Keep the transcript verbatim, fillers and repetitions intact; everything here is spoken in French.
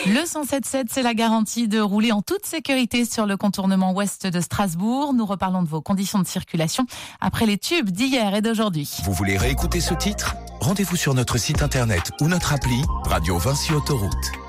Le cent sept sept, c'est la garantie de rouler en toute sécurité sur le contournement ouest de Strasbourg. Nous reparlons de vos conditions de circulation après les tubes d'hier et d'aujourd'hui. Vous voulez réécouter ce titre ? Rendez-vous sur notre site internet ou notre appli Radio Vinci Autoroute.